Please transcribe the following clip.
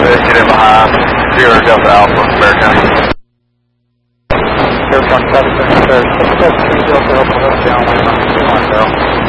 get in behind 0 Delta Alpha, Bear County. Air 1 7 Delta Alpha, down 1 Bell.